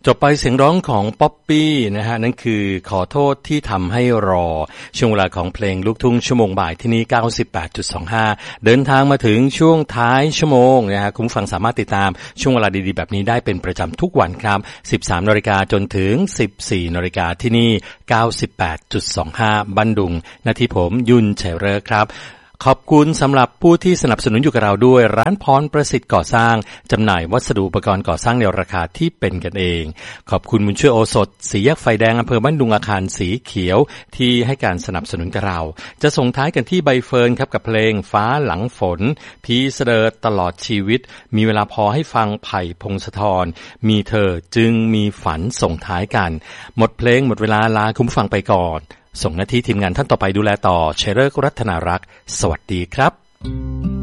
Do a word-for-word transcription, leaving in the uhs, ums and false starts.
จบไปเสียงร้องของป๊อปปี้นะฮะนั่นคือขอโทษที่ทำให้รอช่วงเวลาของเพลงลูกทุ่งชั่วโมงบ่ายที่นี่ เก้าสิบแปดจุดสองห้า เดินทางมาถึงช่วงท้ายชั่วโมงนะฮะคุณผู้ฟังสามารถติดตามช่วงเวลาดีๆแบบนี้ได้เป็นประจำทุกวันครับ สิบสามนาฬิกาจนถึง สิบสี่นาฬิกาที่นี่ เก้าสิบแปดจุดสองห้า บันดุงหน้าที่ผมยุนเฉลิมครับขอบคุณสำหรับผู้ที่สนับสนุนอยู่กับเราด้วยร้านพรประสิทธิ์ก่อสร้างจำหน่ายวัสดุอุปกรณ์ก่อสร้างในราคาที่เป็นกันเองขอบคุณบุญช่วยโอสถสีแยกไฟแดงอำเภอบ้านดุงอาคารสีเขียวที่ให้การสนับสนุนกับเราจะส่งท้ายกันที่ใบเฟิร์นครับกับเพลงฟ้าหลังฝนพีเสดอตลอดชีวิตมีเวลาพอให้ฟังไผ่พงศธรมีเธอจึงมีฝันส่งท้ายกันหมดเพลงหมดเวลาลาคุณผู้ฟังไปก่อนส่งหน้าที่ทีมงานท่านต่อไปดูแลต่อเชเริกรัตนารักษ์สวัสดีครับ